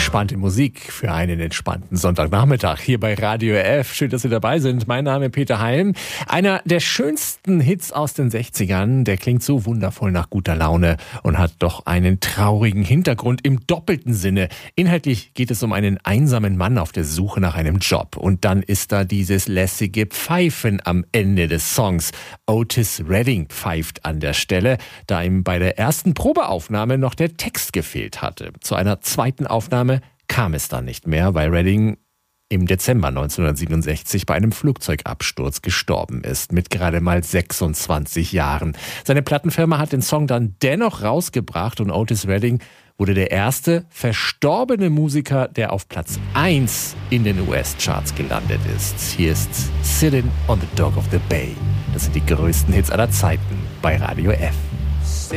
Entspannte Musik für einen entspannten Sonntagnachmittag hier bei Radio F. Schön, dass Sie dabei sind. Mein Name ist Peter Heim. Einer der schönsten Hits aus den 60ern. Der klingt so wundervoll nach guter Laune und hat doch einen traurigen Hintergrund im doppelten Sinne. Inhaltlich geht es um einen einsamen Mann auf der Suche nach einem Job. Und dann ist da dieses lässige Pfeifen am Ende des Songs. Otis Redding pfeift an der Stelle, da ihm bei der ersten Probeaufnahme noch der Text gefehlt hatte. Zu einer zweiten Aufnahme kam es dann nicht mehr, weil Redding im Dezember 1967 bei einem Flugzeugabsturz gestorben ist, mit gerade mal 26 Jahren. Seine Plattenfirma hat den Song dann dennoch rausgebracht und Otis Redding wurde der erste verstorbene Musiker, der auf Platz 1 in den US-Charts gelandet ist. Hier ist Sitting on the Dock of the Bay. Das sind die größten Hits aller Zeiten bei Radio F.